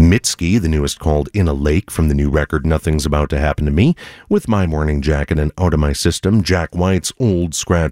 Mitski, the newest, called In a Lake from the new record Nothing's About to Happen to Me. With My Morning Jacket and Out of My System, Jack White's Old Scratch